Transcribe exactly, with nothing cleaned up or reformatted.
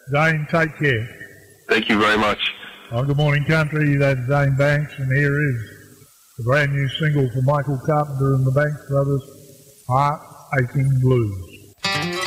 Zane, take care. Thank you very much. Oh, good morning, country. That's Zane Banks, and here is the brand new single for Michael Carpenter and the Banks Brothers, Heart Aching Blues.